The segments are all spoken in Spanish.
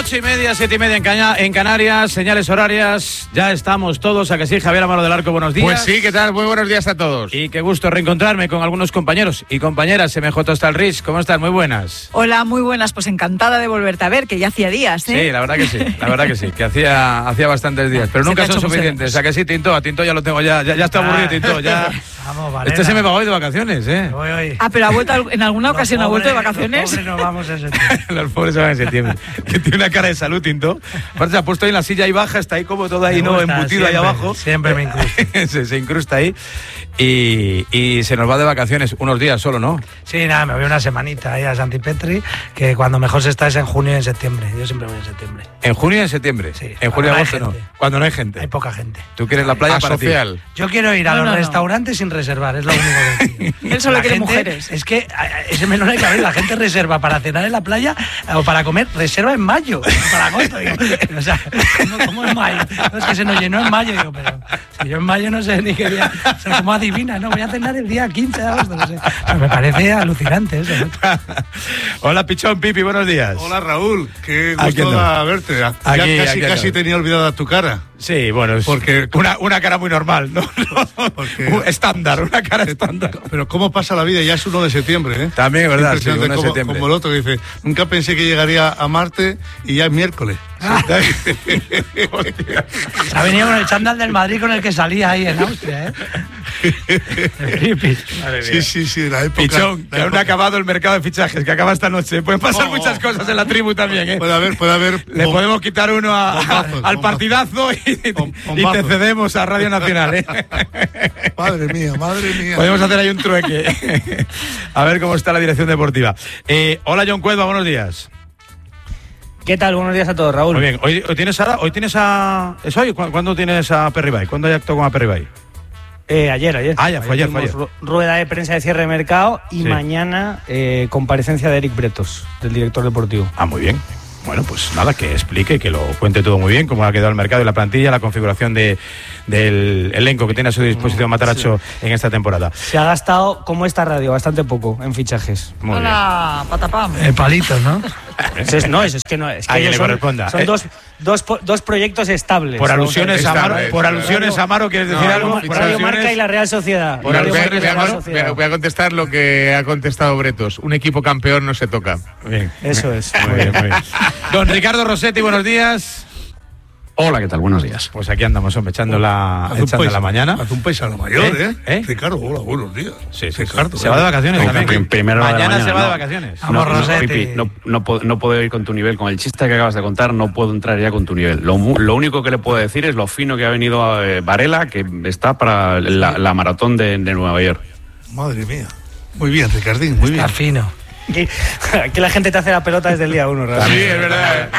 8:30, 7:30 en Canarias, señales horarias, ya estamos todos, ¿a que sí? Javier Amaro del Arco, buenos días. Pues sí, ¿qué tal? Muy buenos días a todos. Y qué gusto reencontrarme con algunos compañeros y compañeras. MJ Hostalrich, ¿cómo estás? Muy buenas. Hola, muy buenas, pues encantada de volverte a ver, que ya hacía días, ¿eh? Sí, la verdad que sí, que hacía bastantes días, pero nunca son suficientes. ¿A que sí, Tinto? A Tinto ya lo tengo, ya está aburrido, Tinto, ya. Vamos, Valera. Este se me va hoy de vacaciones, ¿eh? Voy. Ah, pero ha vuelto en alguna ocasión, ha vuelto de vacaciones. Los pobres nos vamos en septiembre. Los pobres se van en septiembre. Que tiene una cara de salud, Tinto. Aparte se ha puesto ahí en la silla ahí baja, está ahí como todo ahí, ¿no? Embutido siempre, ahí abajo. Siempre me incrusto. se incrusta ahí y se nos va de vacaciones unos días solo, ¿no? Sí, nada, me voy una semanita ahí a Santipetri, que cuando mejor se está es en junio y en septiembre. Yo siempre voy en septiembre. ¿En junio y en septiembre? Sí. En julio y Cuando agosto no hay no. gente. Cuando no hay gente. Hay poca gente. Tú quieres la playa para social. ti. Yo quiero ir a los restaurantes sin reservar, es lo único que quiero. Él solo La quiere gente, mujeres. Es que ese menú no hay que abrir. La gente reserva para cenar en la playa o para comer, reserva en mayo, para agosto. Digo, o sea, ¿cómo en mayo? No, es que se nos llenó en mayo. Digo, pero si yo en mayo no sé ni qué día. O sea, ¿cómo adivina? No, voy a cenar el día 15 de agosto. No sé. Pero me parece alucinante eso, ¿no? Hola, Pichón, Pipi, buenos días. Hola, Raúl, qué Aquí gusto andamos. verte. Aquí Casi tenía olvidada tu cara. Sí, bueno, es Porque- una cara muy normal, ¿no? Porque- Estándar, una cara estándar. Pero cómo pasa la vida, ya es 1 de septiembre, ¿eh? También es verdad, sí, Impresionante, 1 de como, septiembre. como el otro que dice, nunca pensé que llegaría a Marte y ya es miércoles. Se ha venido con el chándal del Madrid con el que salía ahí en Austria, ¿eh? Sí, la época. Pichón, que aún no ha acabado el mercado de fichajes, que acaba esta noche. Pueden pasar muchas cosas en la tribu también, ¿eh? Puede haber Le podemos quitar uno al partidazo y te cedemos a Radio Nacional, ¿eh? Madre mía. Podemos hacer ahí un trueque. A ver cómo está la dirección deportiva. Hola, John Cuedva, buenos días. ¿Qué tal? Buenos días a todos, Raúl. Muy bien. ¿Hoy tienes a... ¿Es hoy? ¿Cuándo tienes a Perribay? ¿Cuándo hay acto con a Perribay? Ayer. Ah, ya, fue ayer. Tuvimos rueda de prensa de cierre de mercado y Sí. mañana comparecencia de Eric Bretos, del director deportivo. Ah, muy bien. Bueno, pues nada, que explique, que lo cuente todo muy bien, cómo ha quedado el mercado y la plantilla, la configuración del elenco que tiene a su disposición Mataracho en esta temporada. Se ha gastado, como esta radio, bastante poco en fichajes. Muy Hola, patapam. Palitos, ¿no? Es que no, es que A quien ellos le son, corresponda. son dos proyectos estables. Por alusiones, Vamos a ver. Amaro, por alusiones, Amaro, ¿quieres decir No, algo? no, Por Radio Marca alusiones- y la Real Sociedad. Por Radio alusiones, Marca y la Real Sociedad. Voy a contestar lo que ha contestado Bretos. Un equipo campeón no se toca. Bien. Eso es. Muy bien. Don Ricardo Rossetti, buenos días. Hola, ¿qué tal? Buenos días. Pues aquí andamos, hombre, echando la mañana. Haz un paisano mayor, ¿Eh? Ricardo, hola, buenos días. Sí, Ricardo. Se va de vacaciones Venga, también. primero de la Mañana se mañana, va de no. vacaciones. Vamos, Rossetti. Pipi, no puedo ir con tu nivel. Con el chiste que acabas de contar, no puedo entrar ya con tu nivel. Lo único que le puedo decir es lo fino que ha venido Varela, que está para la maratón de Nueva York. Madre mía. Muy bien, Ricardín, muy bien. Está fino. Aquí la gente te hace la pelota desde el día 1, Raúl. Sí, es verdad.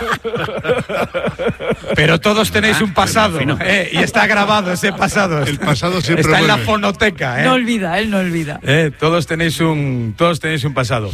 Pero todos tenéis un pasado, y está grabado ese pasado. El pasado siempre está en la vuelve. fonoteca, No olvida, él no olvida. Todos tenéis un pasado.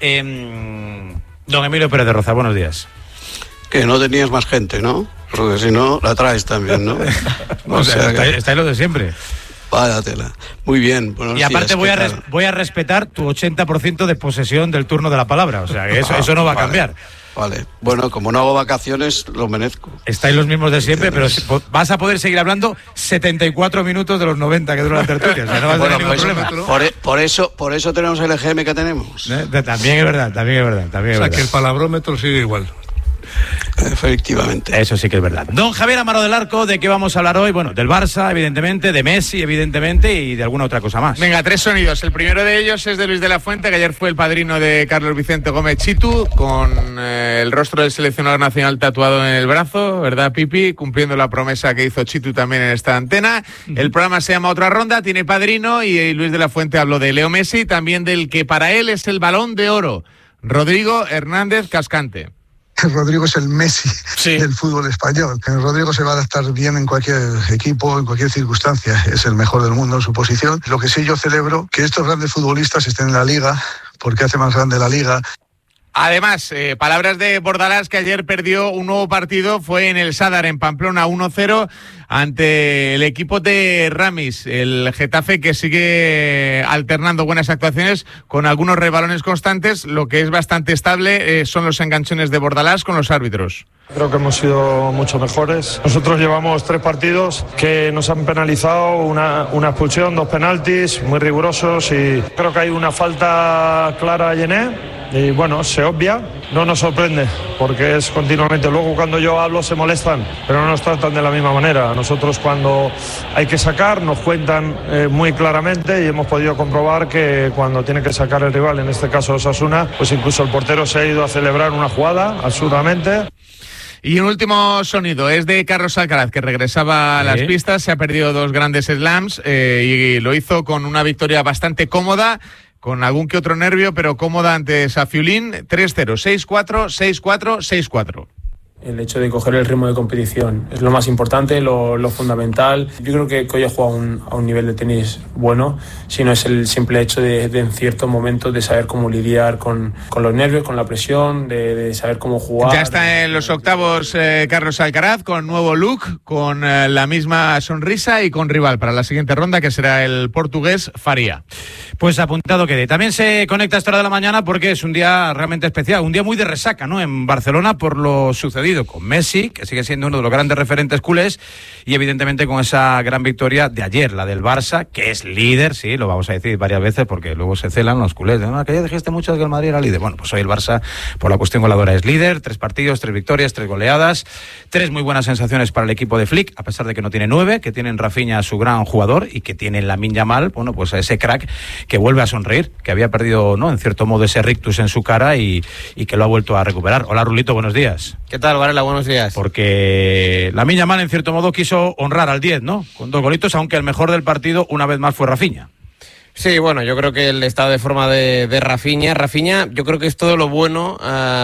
Don Emilio Pérez de Roza, buenos días. Que no tenías más gente, ¿no? Porque si no, la traes también, ¿no? O sea, está ahí lo de siempre. Vaya tela. Muy bien. Buenos Y aparte días, ¿qué tal? voy a respetar tu 80% de posesión del turno de la palabra. O sea, que eso no va a cambiar. Vale. Bueno, como no hago vacaciones, lo merezco. Estáis los mismos de siempre, pero vas a poder seguir hablando 74 minutos de los 90 que dura la tertulia. O sea, no vas a tener ningún problema. Por eso tenemos el EGM que tenemos. También es verdad. O sea, que el palabrómetro sigue igual. Efectivamente. Eso sí que es verdad. Don Javier Amaro del Arco, ¿de qué vamos a hablar hoy? Bueno, del Barça, evidentemente, de Messi, evidentemente, y de alguna otra cosa más. Venga, 3 sonidos. El primero de ellos es de Luis de la Fuente, que ayer fue el padrino de Carlos Vicente Gómez Chitu, con el rostro del seleccionador nacional tatuado en el brazo, ¿verdad, Pipi? Cumpliendo la promesa que hizo Chitu también en esta antena. El programa se llama Otra Ronda, tiene padrino, y Luis de la Fuente habló de Leo Messi, también del que para él es el Balón de Oro, Rodrigo Hernández Cascante. Rodrigo es el Messi del fútbol español. Rodrigo se va a adaptar bien en cualquier equipo, en cualquier circunstancia. Es el mejor del mundo en su posición. Lo que sí yo celebro, que estos grandes futbolistas estén en la Liga, porque hace más grande la Liga. Además, palabras de Bordalás, que ayer perdió un nuevo partido, fue en el Sadar, en Pamplona, 1-0 ante el equipo de Ramis, el Getafe, que sigue alternando buenas actuaciones con algunos rebalones constantes. Lo que es bastante estable son los enganchones de Bordalás con los árbitros. Creo que hemos sido mucho mejores. Nosotros llevamos 3 partidos que nos han penalizado, una expulsión, 2 penaltis, muy rigurosos, y creo que hay una falta clara a Yené. Y bueno, se obvia, no nos sorprende, porque es continuamente. Luego cuando yo hablo se molestan, pero no nos tratan de la misma manera. Nosotros cuando hay que sacar nos cuentan muy claramente, y hemos podido comprobar que cuando tiene que sacar el rival, en este caso Osasuna, pues incluso el portero se ha ido a celebrar una jugada, absurdamente. Y un último sonido es de Carlos Alcaraz, que regresaba a las pistas, se ha perdido 2 grandes slams y lo hizo con una victoria bastante cómoda, con algún que otro nervio, pero cómoda ante Safiulín, 3-0, 6-4, 6-4, 6-4. El hecho de coger el ritmo de competición es lo más importante, lo fundamental. Yo creo que hoy he jugado a un nivel de tenis bueno, sino es el simple hecho de en ciertos momentos de saber cómo lidiar con los nervios, con la presión, de saber cómo jugar. Ya está en los octavos Carlos Alcaraz, con nuevo look, con la misma sonrisa y con rival para la siguiente ronda, que será el portugués Faria. Pues apuntado quede. También se conecta a esta hora de la mañana porque es un día realmente especial, un día muy de resaca, ¿no? En Barcelona, por lo sucedido con Messi, que sigue siendo uno de los grandes referentes culés, y evidentemente con esa gran victoria de ayer, la del Barça, que es líder, sí, lo vamos a decir varias veces porque luego se celan los culés, ¿no? Que ya dijiste mucho de que el Madrid era líder. Bueno, pues hoy el Barça, por la cuestión goleadora, es líder, 3 partidos, 3 victorias, 3 goleadas, 3 muy buenas sensaciones para el equipo de Flick, a pesar de que no tiene 9, que tienen Rafinha, su gran jugador, y que tienen Lamine Yamal, bueno, pues a ese crack que vuelve a sonreír, que había perdido, ¿no?, en cierto modo ese rictus en su cara y que lo ha vuelto a recuperar. Hola, Rulito, buenos días. ¿Qué tal, Varela? Buenos días. Porque Lamine Yamal, en cierto modo, quiso honrar al 10, ¿no? Con 2 golitos, aunque el mejor del partido, una vez más, fue Rafinha. Sí, bueno, yo creo que el estado de forma de Rafinha, yo creo que es todo lo bueno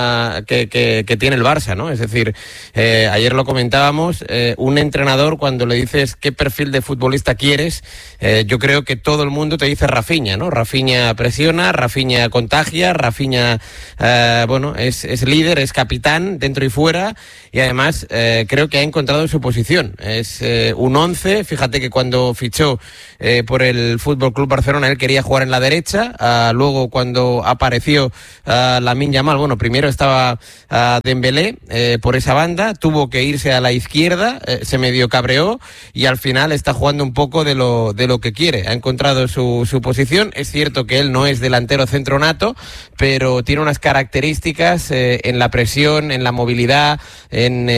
que tiene el Barça, ¿no? Es decir, ayer lo comentábamos, un entrenador, cuando le dices qué perfil de futbolista quieres, yo creo que todo el mundo te dice Rafinha, ¿no? Rafinha presiona, Rafinha contagia, Rafinha, bueno, es líder, es capitán dentro y fuera, y además creo que ha encontrado su posición. Es un 11, fíjate que cuando fichó por el FC Barcelona, él quería jugar en la derecha, luego cuando apareció Lamine Yamal, bueno, primero estaba Dembélé por esa banda, tuvo que irse a la izquierda, se medio cabreó y al final está jugando un poco de lo que quiere, ha encontrado su posición. Es cierto que él no es delantero centro nato, pero tiene unas características en la presión, en la movilidad, en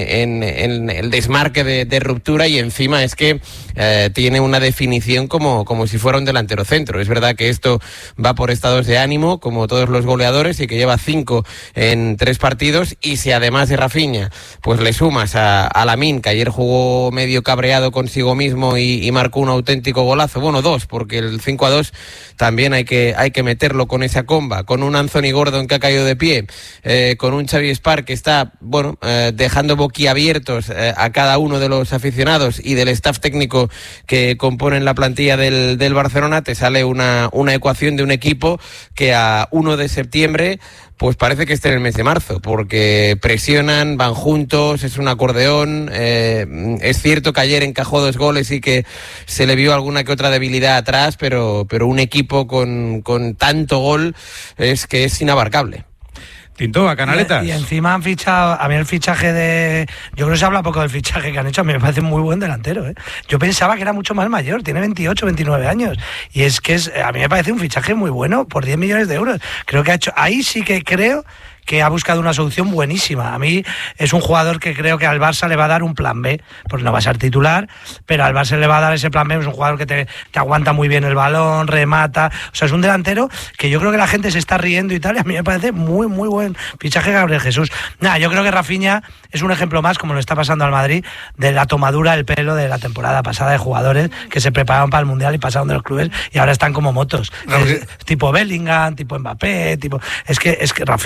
el desmarque de ruptura, y encima es que tiene una definición como si fuera un delantero centro. Es verdad que esto va por estados de ánimo, como todos los goleadores, y que lleva 5 en 3 partidos, y si además de Rafinha pues le sumas a Lamine, que ayer jugó medio cabreado consigo mismo y marcó un auténtico golazo, bueno, 2, porque el 5-2 también hay que meterlo con esa comba, con un Anthony Gordon que ha caído de pie, con un Xavi Espar que está, bueno, dejando boquiabiertos a cada uno de los aficionados y del staff técnico que componen la plantilla del Barcelona, te sale una ecuación de un equipo que a 1 de septiembre pues parece que está en el mes de marzo, porque presionan, van juntos, es un acordeón. Es cierto que ayer encajó 2 goles y que se le vio alguna que otra debilidad atrás, pero un equipo con tanto gol es que es inabarcable. Tinto, a Canaletas. Y encima han fichado, a mí el fichaje de... Yo creo que se habla poco del fichaje que han hecho, a mí me parece muy buen delantero, ¿eh? Yo pensaba que era mucho más mayor, tiene 28, 29 años, y es que a mí me parece un fichaje muy bueno por 10 millones de euros. Creo que ha hecho, ahí sí que creo que ha buscado una solución buenísima. A mí es un jugador que creo que al Barça le va a dar un plan B, pues no va a ser titular, pero al Barça le va a dar ese plan B. Es un jugador que te aguanta muy bien el balón, remata, o sea, es un delantero que yo creo que la gente se está riendo y tal, y a mí me parece muy, muy buen fichaje Gabriel Jesús. Nada, yo creo que Rafinha es un ejemplo más, como lo está pasando al Madrid, de la tomadura del pelo de la temporada pasada de jugadores que se preparaban para el Mundial y pasaron de los clubes y ahora están como motos. Tipo Bellingham, tipo Mbappé, tipo... Es que Rafinha...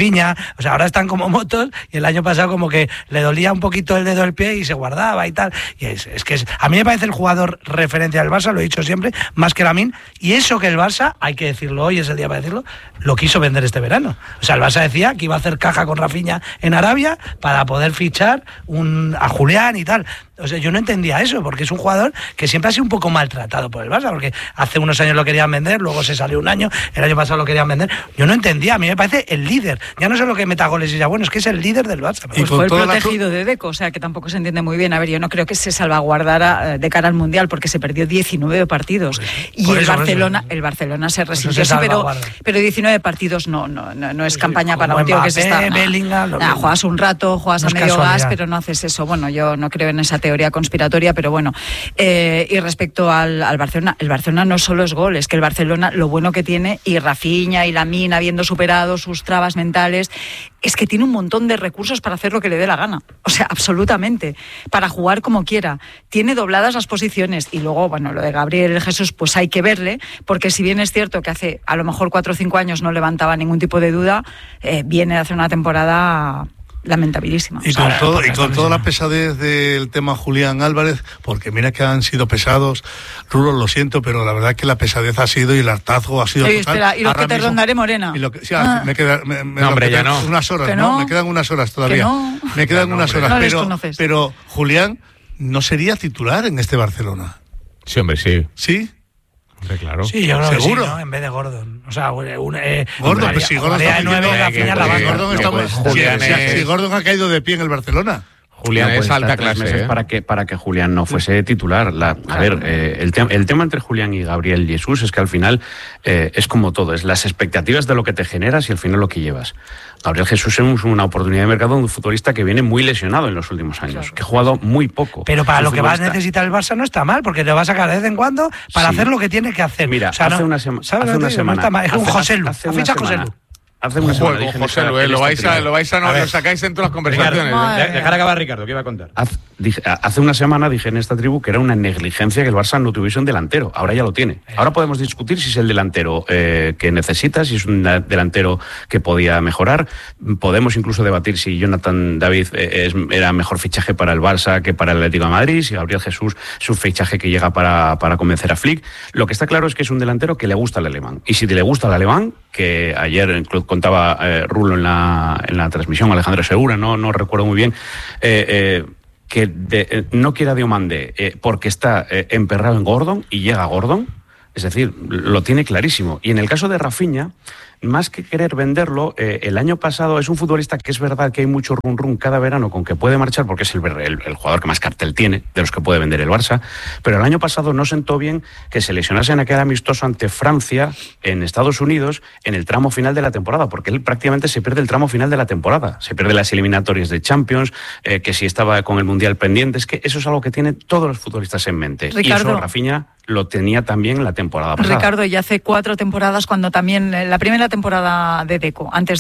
O sea, ahora están como motos y el año pasado como que le dolía un poquito el dedo del pie y se guardaba y tal. Y a mí me parece el jugador referencia del Barça, lo he dicho siempre, más que Lamine. Y eso que el Barça, hay que decirlo, hoy es el día para decirlo, lo quiso vender este verano. O sea, el Barça decía que iba a hacer caja con Rafinha en Arabia para poder fichar a Julián y tal. O sea, yo no entendía eso, porque es un jugador que siempre ha sido un poco maltratado por el Barça, porque hace unos años lo querían vender, luego se salió un año, el año pasado lo querían vender. Yo no entendía, a mí me parece el líder. Ya no solo que meta goles y ya, bueno, es que es el líder del Barça. Pues fue el protegido de Deco, o sea, que tampoco se entiende muy bien. A ver, yo no creo que se salvaguardara de cara al Mundial, porque se perdió 19 partidos. Y el Barcelona se resintió, sí, pero 19 partidos no es campaña para un tío que se está... Juegas un rato, juegas a medio gas, pero no haces eso. Bueno, yo no creo en esa teoría conspiratoria, pero bueno. Y respecto al Barcelona, el Barcelona no solo es gol, es que el Barcelona lo bueno que tiene, y Rafinha y Lamine habiendo superado sus trabas mentales, es que tiene un montón de recursos para hacer lo que le dé la gana. O sea, absolutamente. Para jugar como quiera. Tiene dobladas las posiciones. Y luego, bueno, lo de Gabriel Jesús, pues hay que verle, porque si bien es cierto que hace a lo mejor 4 o 5 años no levantaba ningún tipo de duda, viene de hacer una temporada lamentabilísima. Y con toda la pesadez del tema Julián Álvarez, porque mira que han sido pesados, Rulo, lo siento, pero la verdad es que la pesadez ha sido y el hartazgo ha sido total. Espera, y lo que te rondaré, Morena. Me quedan unas horas, ¿no? Me quedan unas horas todavía. Me quedan unas horas, pero Julián no sería titular en este Barcelona. Sí, hombre, sí. ¿Sí? Hombre, claro. Sí, yo creo ¿Seguro? que sí, ¿no? En vez de Gordon. O sea, Gordon, pues si Gordon está si Gordon ha caído de pie en el Barcelona. Julián es alta clase. Para que Julián no fuese titular. El tema entre Julián y Gabriel Jesús es que al final es como todo, es las expectativas de lo que te generas y al final lo que llevas. Gabriel Jesús es una oportunidad de mercado de un futbolista que viene muy lesionado en los últimos años, que ha jugado muy poco. Pero para lo que vas a necesitar el Barça no está mal, porque te va a sacar de vez en cuando para hacer lo que tiene que hacer. Mira, hace una semana. Es un Joselu, ficha Joselu. Hace una semana dije José Luis, lo sacáis en todas las conversaciones. Dejar acabar Ricardo, ¿qué iba a contar? Hace una semana dije en esta tribu que era una negligencia que el Barça no tuviese un delantero. Ahora ya lo tiene. Ahora podemos discutir si es el delantero que necesita, si es un delantero que podía mejorar. Podemos incluso debatir si Jonathan David era mejor fichaje para el Barça que para el Atlético de Madrid, si Gabriel Jesús es un fichaje que llega para convencer a Flick. Lo que está claro es que es un delantero que le gusta al alemán. Y si le gusta al alemán, que ayer contaba Rulo en la transmisión, Alejandro Segura, no recuerdo muy bien, que no quiera Diomandé porque está emperrado en Gordon y llega Gordon, es decir, lo tiene clarísimo. Y en el caso de Rafinha, más que querer venderlo, el año pasado es un futbolista que es verdad que hay mucho run cada verano con que puede marchar porque es el jugador que más cartel tiene de los que puede vender el Barça, pero el año pasado no sentó bien que se lesionase en aquel amistoso ante Francia en Estados Unidos en el tramo final de la temporada, porque él prácticamente se pierde el tramo final de la temporada, se pierde las eliminatorias de Champions, que si estaba con el Mundial pendiente, es que eso es algo que tienen todos los futbolistas en mente. Ricardo, y eso Rafinha lo tenía también la temporada pasada. Ricardo, ya hace 4 temporadas, cuando también la primera temporada de Deco, antes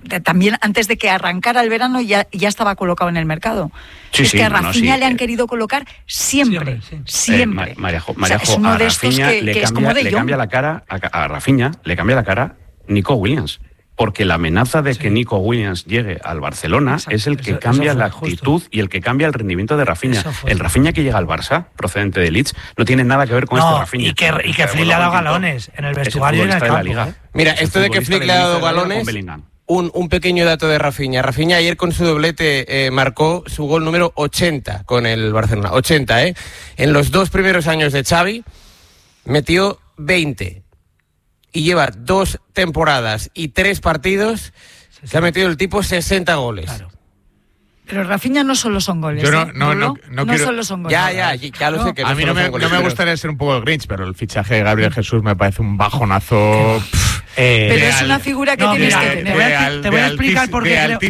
de que arrancara el verano, ya estaba colocado en el mercado. Es que a Rafinha le han querido colocar siempre. Mariajo, a Rafinha le cambia la cara a Rafinha, le cambia la cara Nico Williams. Porque la amenaza de que Nico Williams llegue al Barcelona es el que cambia la actitud y el que cambia el rendimiento de Rafinha. El Rafinha que llega al Barça, procedente de Leeds, no tiene nada que ver con este Rafinha. Y que Flick le ha dado galones en el vestuario y en el campo. Mira, esto de que Flick le ha dado galones, un pequeño dato de Rafinha. Rafinha ayer con su doblete marcó su gol número 80 con el Barcelona. 80, ¿eh? En los 2 primeros años de Xavi metió 20. Y lleva 2 temporadas y 3 partidos, se ha metido el tipo 60 goles. Claro. Pero Rafinha no solo son goles. Yo no quiero... solo son goles. Ya lo sé que a mí no me gustaría ser un poco el Grinch, pero el fichaje de Gabriel Jesús me parece un bajonazo. Pero es una figura que tienes que tener. Te voy a explicar por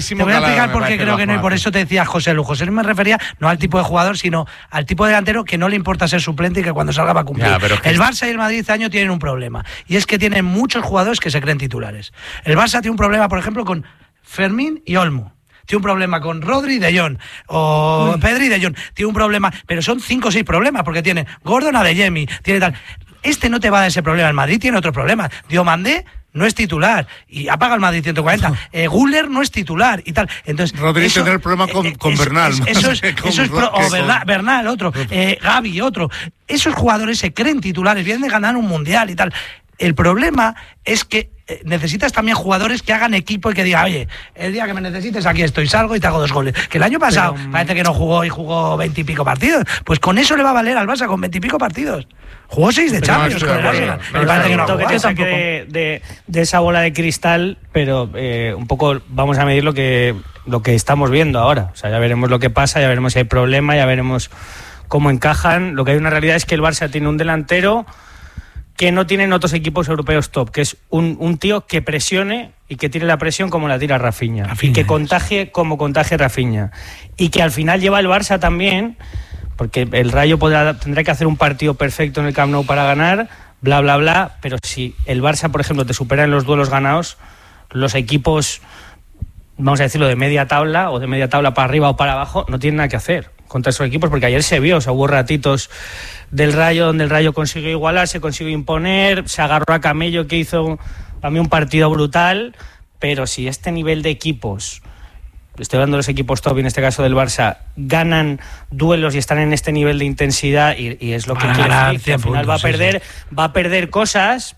qué creo que no, y por eso te decía José Lu. José Lu me refería no al tipo de jugador, sino al tipo de delantero que no le importa ser suplente y que cuando salga va a cumplir. El Barça y el Madrid este año tienen un problema, y es que tienen muchos jugadores que se creen titulares. El Barça tiene un problema, por ejemplo, con Fermín y Olmo. Tiene un problema con Rodri y De Jong, o Pedri y De Jong. Tiene un problema, pero son 5 o 6 problemas, porque tiene Gordon, Adeyemi, tiene tal. Este no te va a dar ese problema. El Madrid tiene otro problema. Diomandé no es titular y ha pagado el Madrid 140. Güler no es titular y tal. Entonces, Rodríguez tendrá el problema con Bernal. Bernal, otro. Gavi, otro. Esos jugadores se creen titulares, vienen de ganar un mundial y tal. El problema es que necesitas también jugadores que hagan equipo y que digan, oye, el día que me necesites aquí estoy, salgo y te hago 2 goles. Que el año pasado parece que no jugó y jugó 20 y pico partidos. Pues con eso le va a valer al Barça, con 20 y pico partidos. Jugó 6 de Champions. Me parece que no jugó. Que saque de esa bola de cristal, pero un poco vamos a medir lo que estamos viendo ahora. O sea, ya veremos lo que pasa, ya veremos si hay problema, ya veremos cómo encajan. Lo que hay una realidad es que el Barça tiene un delantero que no tienen otros equipos europeos top, que es un tío que presione y que tire la presión como la tira Rafinha, y que contagie como contagie Rafinha, y que al final lleva el Barça también, porque el Rayo tendrá que hacer un partido perfecto en el Camp Nou para ganar, bla, bla, bla, pero si el Barça, por ejemplo, te supera en los duelos ganados, los equipos, vamos a decirlo, de media tabla o de media tabla para arriba o para abajo, no tienen nada que hacer contra esos equipos, porque ayer se vio, o sea, hubo ratitos del Rayo donde el Rayo consiguió igualar, se consiguió imponer, se agarró a Camello, que hizo a mí un partido brutal, pero si este nivel de equipos, estoy hablando de los equipos top, en este caso del Barça, ganan duelos y están en este nivel de intensidad y es lo que quiere decir, que al final va a perder cosas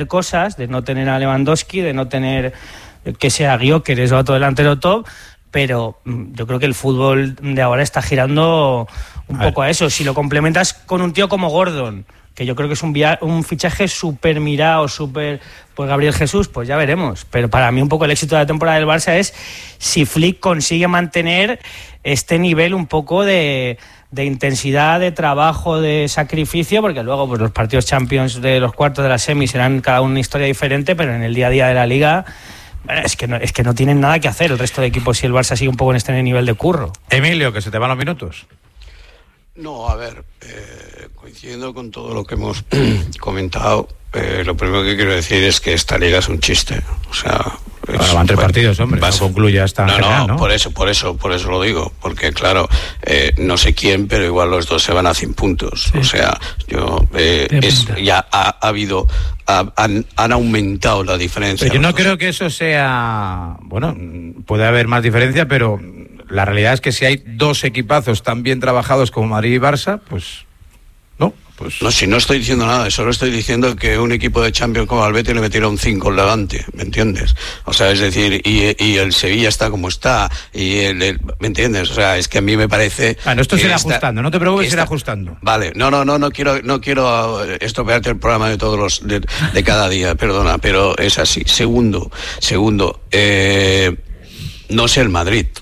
de no tener a Lewandowski, de no tener que sea Gyökeres o otro delantero top, pero yo creo que el fútbol de ahora está girando un poco a eso. Si lo complementas con un tío como Gordon, que yo creo que es un fichaje súper mirado, pues Gabriel Jesús, pues ya veremos. Pero para mí un poco el éxito de la temporada del Barça es si Flick consigue mantener este nivel un poco de intensidad, de trabajo, de sacrificio, porque luego pues los partidos Champions de los cuartos de la semi serán cada una historia diferente, pero en el día a día de la Liga es que no tienen nada que hacer el resto de equipos si el Barça sigue un poco en este nivel de curro. Emilio, que se te van los minutos. No, a ver, coincidiendo con todo lo que hemos comentado, lo primero que quiero decir es que esta liga es un chiste. O sea, van 3 partidos, hombre, no concluya esta general, ¿no? Por eso lo digo, porque claro, no sé quién, pero igual los dos se van a 100 puntos. Sí. O sea, ya han aumentado la diferencia. Pero yo no creo que eso sea, bueno, puede haber más diferencia, pero la realidad es que si hay 2 equipazos tan bien trabajados como Madrid y Barça, pues no. No, si no estoy diciendo nada, solo estoy diciendo que un equipo de Champions como el Betis le metieron 5 al Levante, ¿me entiendes? O sea, es decir, y el Sevilla está como está, y ¿me entiendes? O sea, es que a mí me parece... Bueno, esto se irá ajustando, no te preocupes, se irá ajustando. Vale, no quiero estropearte el programa de todos los de cada día, perdona, pero es así. Segundo, no sé el Madrid.